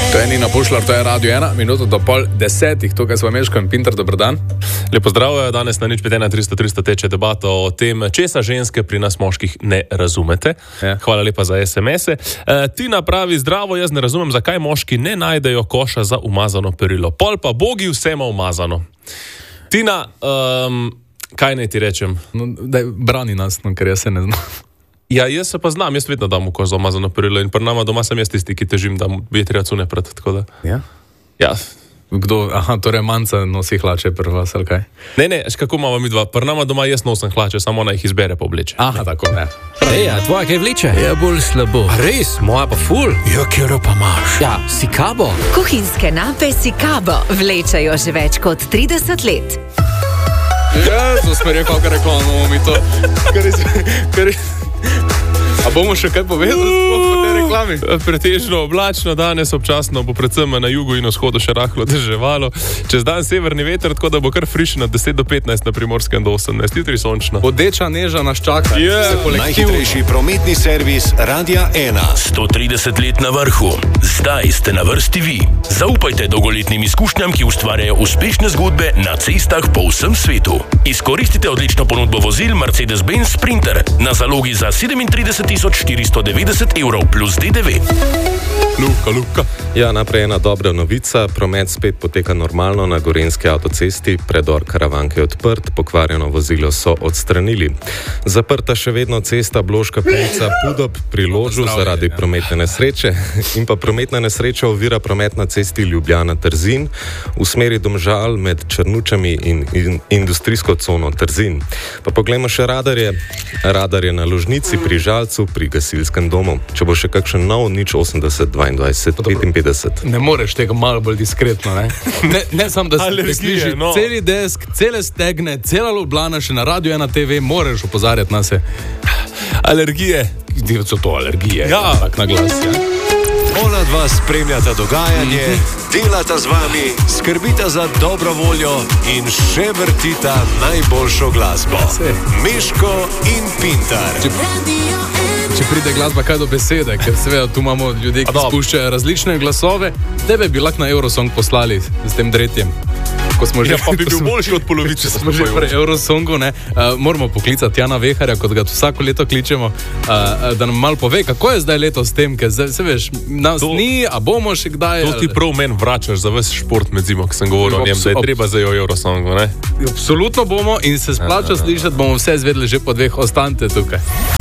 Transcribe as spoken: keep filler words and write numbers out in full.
To je Nina Pušlar, to je Radio ena, minuto do pol desetih, tukaj smo Meško in Pinter, dober dan. Lepo zdrav, danes na nič pet ena tristo tristo teče debata o tem, česa ženske pri nas moških ne razumete. Ja. Hvala lepa za es em ese. E, Tina pravi, zdravo, jaz ne razumem, zakaj moški ne najdejo koša za umazano perilo. Pol pa bogi vse ima umazano. Tina, um, kaj naj ti rečem? No, daj, brani nas, no, ker jaz se ne znam. Ja, jaz se pa znam, jaz vedno dam v koš za umazano perilo in pri nama doma sem jaz tisti, ki težim, da je treba cune pred, tako da. Ja? Ja. Kdo, aha, torej manjca nosi hlače pri vas, ali kaj? Ne, ne, kako imamo mi dva, pri nama doma jaz nosim hlače, samo ona jih izbere pa obleče. Aha, tako, ne. Ej, a tvoja kaj vleče? Ja, bolj slabo. A res, moja pa ful? Ja, kjero pa imaš? Ja, Sikabo. Kuhinjske nape Sikabo vlečajo že več kot trideset let. Jezus, mi rekel, kako reklamo mi to. Kar je, kar je... A bomo še kaj povedali po tej reklami? Pretežno oblačno, danes občasno bo predvsem na jugu in vzhodu še rahlo deževalo. Čez dan severni veter, tako da bo kar frišno deset do petnajst na Primorskem do osemnajst, jutri sončno. Bodeča neža nas čaka. Yeah. Najhitrejši prometni servis Radia ena. sto trideset let na vrhu. Zdaj ste na vrsti vi. Zaupajte dolgoletnim izkušnjam, ki ustvarjajo uspešne zgodbe na cestah po vsem svetu. Izkoristite odlično ponudbo vozil Mercedes-Benz Sprinter na zalogi za sedemintrideset tisoč štiristo devetdeset evrov plus D D V. Luka, Luka. Ja, naprej ena dobra novica. Promet spet poteka normalno na gorenjski avtocesti. Predor Karavanke je odprt, pokvarjeno vozilo so odstranili. Zaprta še vedno cesta Bloška Pilica Pudob pri Ložu zaradi prometne nesreče in pa prometna nesreča ovira promet na cesti Ljubljana Trzin v smeri Domžal med Črnučami in, in industrijsko cono Trzin. Pa poglejmo še radarje. Radar je na Ložnici pri Žalcu pri gasilskem domu. Če bo še kakšen nov, nič osemdeset dvaindvajset petinpetdeset. Ne moreš tega malo bolj diskretno, ne? Ne, ne sam, da se sliši no. Celi desk, cele stegne, cela Ljubljana, še na Radio ena te ve, moreš opozarjati na se. Alergije. Gdje so to alergije? Ja. Tak na glas, ja. Ona dva spremljata dogajanje, delata z vami, skrbita za dobro voljo in še vrtita najboljšo glasbo. Meško in Pintar. Če, če pride glasba kaj do besede, ker seveda tu imamo ljudi, ki spuščajo različne glasove, tebe bi lahko na Eurosong poslali s tem dretjem. Ko smo že, ja, pa bi bil boljši od polovice. Smo že pri Eurosongu, ne, uh, moramo poklicati Jana Veharja, kot ga vsako leto kličemo, uh, da nam malo pove, kako je zdaj leto s tem, ker zdaj, se veš, nas to, ni, a bomo še kdaj. To ti prav men vračaš za ves šport med zimo, ki sem govoril o njem, da je treba za Eurosongu, ne? Absolutno bomo in se splača ja, slišati, bomo vse izvedeli že po dveh, ostanite tukaj.